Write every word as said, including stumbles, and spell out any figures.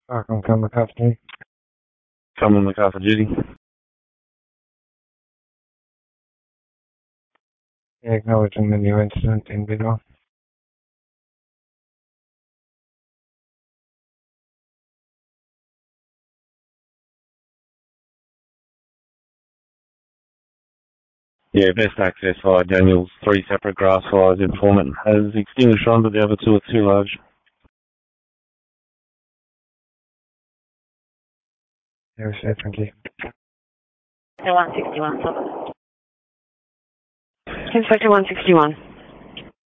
Welcome, come McCaffrey. Come on, McCarthy Judy. Acknowledging the new incident in Bidwell. Yeah, best access via Daniels. Three separate grass fires. Informant has extinguished one, but the other two are too large. Yeah, safe, thank you. one sixty-one, stop. Inspector one sixty-one.